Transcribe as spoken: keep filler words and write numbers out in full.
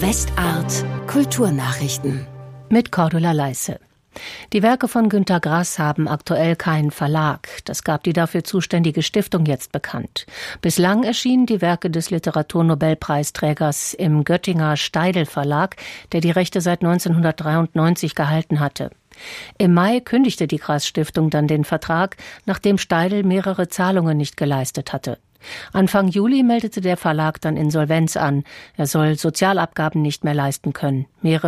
Westart Kulturnachrichten mit Cordula Leisse. Die Werke von Günter Grass haben aktuell keinen Verlag. Das gab die dafür zuständige Stiftung jetzt bekannt. Bislang erschienen die Werke des Literaturnobelpreisträgers im Göttinger Steidl Verlag, der die Rechte seit neunzehnhundertdreiundneunzig gehalten hatte. Im Mai kündigte die Grass-Stiftung dann den Vertrag, nachdem Steidl mehrere Zahlungen nicht geleistet hatte. Anfang Juli meldete der Verlag dann Insolvenz an. Er soll Sozialabgaben nicht mehr leisten können. Mehrere